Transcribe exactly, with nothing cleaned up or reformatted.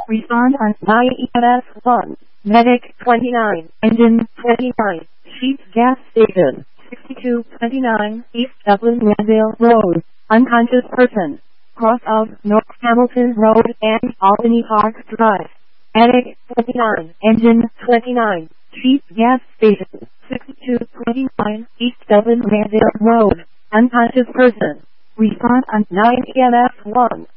Respond on nine E M S one. Medic twenty-nine. Engine twenty-nine. Sheep gas station sixty-two twenty-nine East Dublin Granville Road. Unconscious person. Cross of North Hamilton Road and Albany Park Drive. Medic twenty-nine. Engine twenty-nine. Sheep gas station sixty-two twenty-nine East Dublin Granville Road. Unconscious person. Respond on nine E M S one.